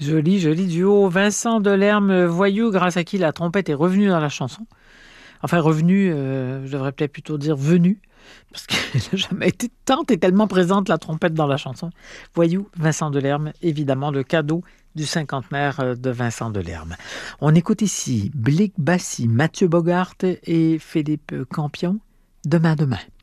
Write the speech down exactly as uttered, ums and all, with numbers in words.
Joli, joli duo. Vincent Delerme, voyou, grâce à qui la trompette est revenue dans la chanson. Enfin, revenue, euh, je devrais peut-être plutôt dire venue, parce qu'elle n'a jamais été tant et tellement présente, la trompette, dans la chanson. Voyou, Vincent Delerme, évidemment, le cadeau du cinquantenaire de Vincent Delerme. On écoute ici Blick Bassi, Mathieu Bogart et Philippe Campion, Demain, demain.